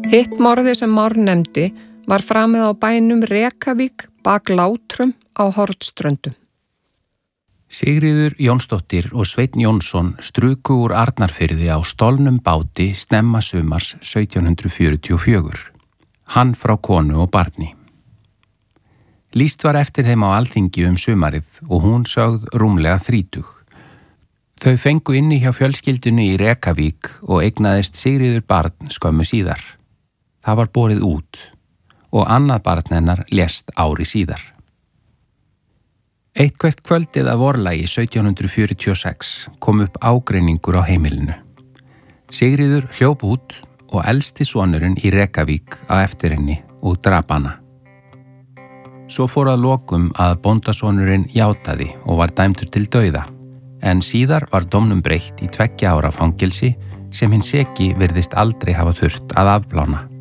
Hitt morðið sem Már nefndi var framið á bænum Rekavík bak Látrum á Hornströndum. Sigríður Jónsdóttir og Sveinn Jónsson struku úr Arnarfirði á stolnum báti snemma sumars 1744. Hann frá konu og barni. Lýst var eftir þeim á Alþingi sumarið og hún sögð rúmlega 30. Þau fengu inni hjá fjölskyldunni í Rekavík og eignaðist Sigríður barn skömmu síðar. Það var borið út og annað barn hennar lést ári síðar. Eitthvert kvöldið að vorlagi 1746 kom upp ágreiningur á heimilinu. Sigríður hljóp út og elsti sonurinn í Rekavík á eftir henni og drap hana. Svo fór að lokum að bóndasonurinn játaði og var dæmdur til dauða, en síðar var dómnum breytt í 2 ára fangelsi sem hinn seki virðist aldrei hafa þurft að afplána.